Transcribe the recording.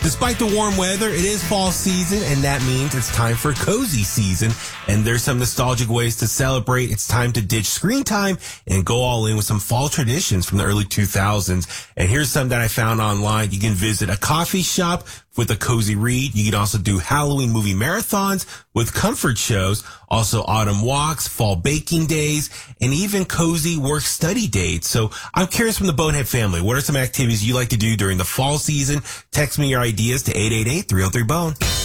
Despite the warm weather, it is fall season, and that means it's time for cozy season. And there's some nostalgic ways to celebrate. It's time to ditch screen time and go all in with some fall traditions from the early 2000s. And here's some that I found online. You can visit a coffee shop with a cozy read. You can also do Halloween movie marathons with comfort shows, also autumn walks, fall baking days, and even cozy work study dates. So I'm curious from the Bonehead family, what are some activities you like to do during the fall season? Text me your ideas to 888-303-BONE.